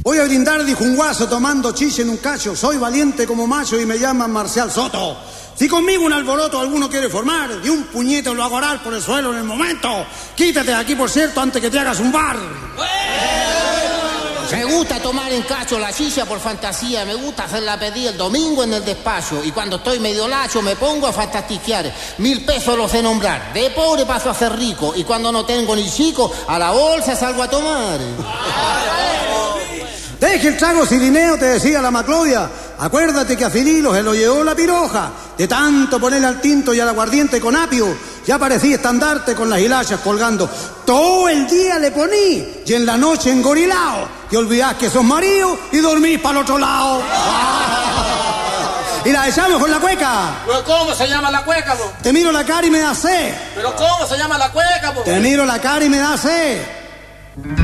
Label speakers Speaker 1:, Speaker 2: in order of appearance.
Speaker 1: Voy a brindar, dijo un guaso tomando chiche en un cacho. Soy valiente como macho y me llaman Marcial Soto. Si conmigo un alboroto alguno quiere formar, de un puñete lo hago orar por el suelo en el momento. Quítate de aquí, por cierto, antes que te hagas un bar.
Speaker 2: Me gusta tomar en cacho la chicha por fantasía. Me gusta hacer la pedida el domingo en el despacho. Y cuando estoy medio lacho me pongo a fantastiquear. 1000 pesos los sé nombrar. De pobre paso a ser rico. Y cuando no tengo ni chico, a la bolsa salgo a tomar.
Speaker 1: Deje el trago, Cirineo, te decía la Maclovia. Acuérdate que a Cirilo se lo llevó la piroja. De tanto ponerle al tinto y al aguardiente con apio, ya parecía estandarte con las hilachas colgando. Todo el día le poní y en la noche engorilao. Que olvidás que sos marido y dormís para el otro lado. Y la echamos con la cueca.
Speaker 3: ¿Pero cómo se llama la cueca, po?
Speaker 1: Te miro la cara y me da sed.
Speaker 3: ¿Pero cómo se llama la cueca, po?
Speaker 1: Te miro la cara y me da sed.